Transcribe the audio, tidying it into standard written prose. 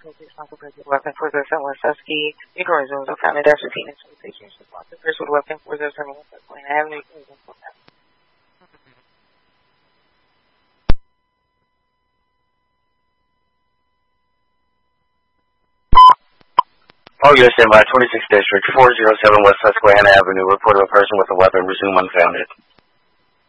responsible for the weapon possessed in West Husky. Vehicle resumes are found in dash 15 and 26 years responsible with a weapon possessed in West Husky Avenue. Oh, you're standby, 26 District, 407 West Susquehanna Avenue. Report of a person with a weapon, resume unfounded.